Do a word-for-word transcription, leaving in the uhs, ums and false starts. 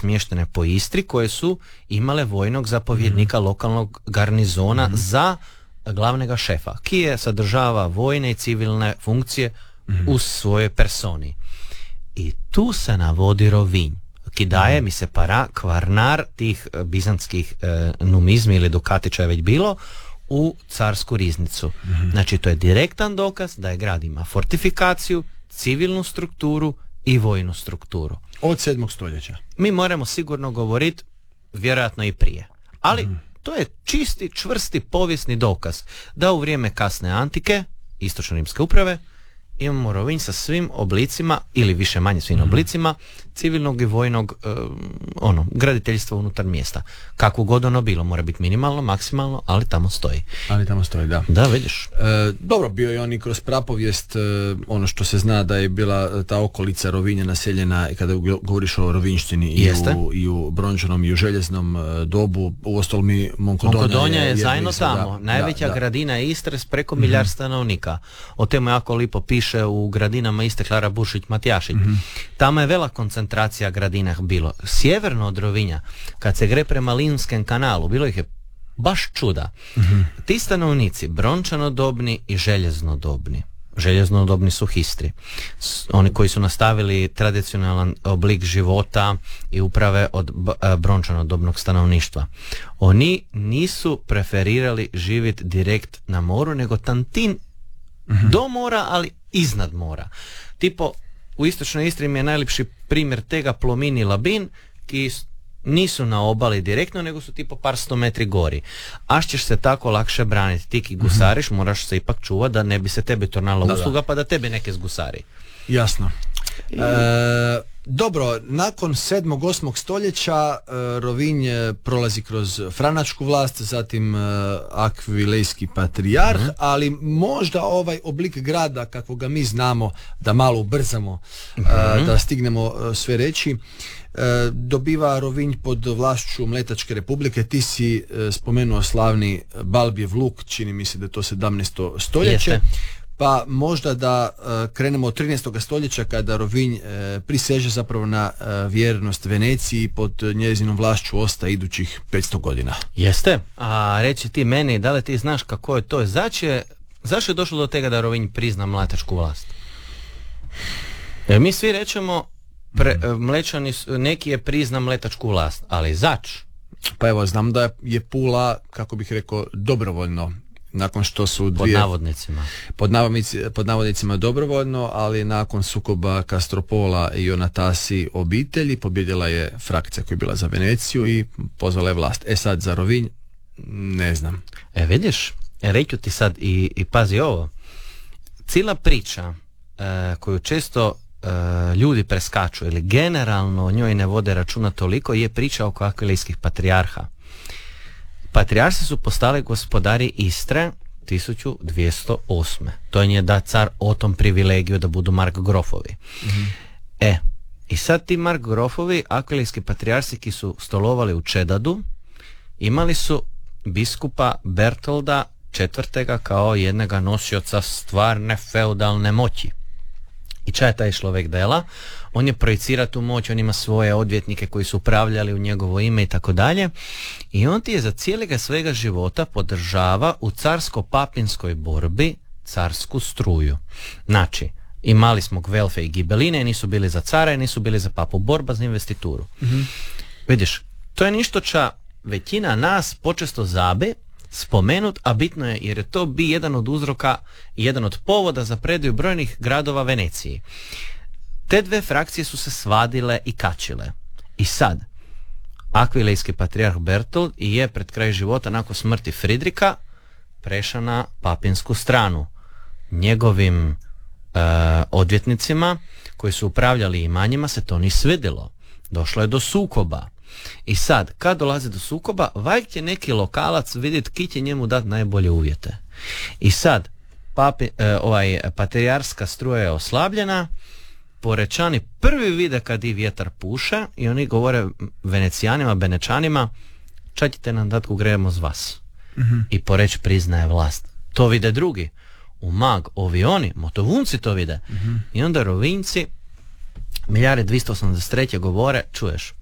smještene po Istri koje su imale vojnog zapovjednika mm. lokalnog garnizona mm. za glavnega šefa, ki je sadržava vojne i civilne funkcije mm. u svojoj personi. I tu se navodi Rovinj, ki daje, mm. mi se para, kvarnar tih bizantskih e, numizmi ili dukatića je već bilo, u carsku riznicu. Mm-hmm. Znači, to je direktan dokaz da je grad ima fortifikaciju, civilnu strukturu i vojnu strukturu. Od sedmog stoljeća. Mi moramo sigurno govoriti vjerojatno i prije. Ali mm. to je čisti, čvrsti povijesni dokaz da u vrijeme kasne antike, istočno-rimske uprave, imamo Rovinj sa svim oblicima, ili više manje svim mm. oblicima, civilnog i vojnog uh, ono, graditeljstva unutar mjesta. Kako god ono bilo, mora biti minimalno, maksimalno, ali tamo stoji. Ali tamo stoji, da. Da, vidiš. E, dobro, bio je on i kroz prapovijest, e, ono što se zna da je bila ta okolica Rovinja naseljena, i kada govoriš o Rovinjštini i u, i u brončanom i u željeznom e, dobu, uostalom i Monkodonja, Monkodonja je, je zajedno tamo. Da, najveća da, gradina Istre s preko mm-hmm. milijard stanovnika. O temu jako lipo piše u Gradinama Istre Klara Bušić-Matjašić. Mm-hmm. Tamo je vela koncentracija gradina bilo. Sjeverno od Rovinja, kad se gre prema Limskem kanalu, bilo ih je baš čuda. Mm-hmm. Ti stanovnici, brončanodobni i željeznodobni. Željeznodobni su Histri. Oni koji su nastavili tradicionalan oblik života i uprave od brončanodobnog stanovništva. Oni nisu preferirali živjeti direkt na moru, nego tantin mm-hmm. do mora, ali iznad mora. Tipo, u istočnoj Istri mi je najljepši primjer tega Plomin i Labin, ki nisu na obali direktno, nego su tipo par sto metri gori. Aš ćeš se tako lakše braniti. Ti ki gusariš, mm-hmm. moraš se ipak čuvati da ne bi se tebi tornala da, usluga, da. Pa da tebe neke zgusari. Jasno. I... E, dobro, nakon sedmog osmog stoljeća e, Rovinj prolazi kroz franačku vlast, zatim e, akvilejski patrijarh, mm-hmm. ali možda ovaj oblik grada kako ga mi znamo, da malo ubrzamo, mm-hmm. e, da stignemo e, sve reći, e, dobiva Rovinj pod vlašću Mletačke republike. Ti si e, spomenuo slavni Balbijev luk, čini mi se da je to sedamnaesto stoljeće. Jeste. Pa možda da uh, krenemo od trinaestog stoljeća kada Rovinj uh, priseže zapravo na uh, vjernost Veneciji, pod njezinom vlašću ostaje idućih petsto godina. Jeste. A reći ti meni, da li ti znaš kako je to? Zače, zašto je došlo do tega da Rovinj prizna mletačku vlast? Jer mi svi rečemo pre, mlečani, neki je prizna mletačku vlast, ali zač? Pa evo, znam da je Pula, kako bih rekao, dobrovoljno, nakon što su dvije... Pod navodnicima. Pod, navodnici, pod navodnicima dobrovoljno, ali nakon sukoba Kastropola i Onatasi obitelji, pobjedila je frakcija koja je bila za Veneciju i pozvala je vlast. E sad, za Rovinj, ne znam. E vidiš, reću ti sad i, i pazi ovo. Cijela priča e, koju često e, ljudi preskaču ili generalno o njoj ne vode računa toliko, je priča oko akvilejskih patrijarha. Patrijarsi su postali gospodari Istre tisuću dvjesto osme. To je da car o tom privilegiju da budu markgrofovi. Mm-hmm. E, i sad ti markgrofovi, akvilejski patrijarsi ki su stolovali u Čedadu, imali su biskupa Bertolda četvrtega kao jednega nosioca stvarne feudalne moći. I ča je taj človek dela? On je projicira tu moć, on ima svoje odvjetnike koji su upravljali u njegovo ime i tako dalje. I on ti je za cijelega svega života podržava u carsko-papinskoj borbi carsku struju. Znači, imali smo Gvelfe i Gibeline, nisu bili za cara i nisu bili za papu. Borba za investituru. Mm-hmm. Vidiš, to je ništo ča većina nas počesto zabe spomenut, a bitno je jer je to bi jedan od uzroka i jedan od povoda za predaju brojnih gradova Veneciji. Te dve frakcije su se svadile i kačile. I sad, akvilejski patrijarh Bertold je pred kraj života nakon smrti Fridrika prešao na papinsku stranu. Njegovim e, odvjetnicima koji su upravljali imanjima se to ni svidjelo. Došlo je do sukoba. I sad, kad dolazi do sukoba, valjda će neki lokalac vidjeti ki će njemu dati najbolje uvjete. I sad, papi, e, ovaj, patrijarska struja je oslabljena, Porečani prvi vide kad i vjetar puše i oni govore Venecijanima, Benečanima, ča ćete nam dati grejemo z vas. Mm-hmm. I Poreč priznaje vlast. To vide drugi. U Mag, ovi oni, Motovunci to vide. Mm-hmm. I onda Rovinjci, milijare dvjesto osamdeset treće govore, čuješ,